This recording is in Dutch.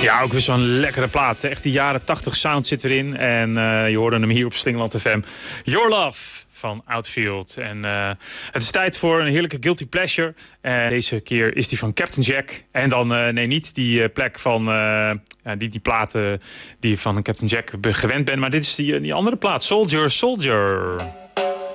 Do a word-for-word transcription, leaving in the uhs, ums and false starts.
Ja, ook weer zo'n lekkere plaat. Echt die jaren tachtig sound zit erin. En uh, je hoorde hem hier op Slingerland F M. Your Love van Outfield. En uh, het is tijd voor een heerlijke guilty pleasure. En deze keer is die van Captain Jack. En dan, uh, nee, niet die uh, plek van uh, ja, die, die platen die je van Captain Jack gewend bent. Maar dit is die, die andere plaat. Soldier, Soldier.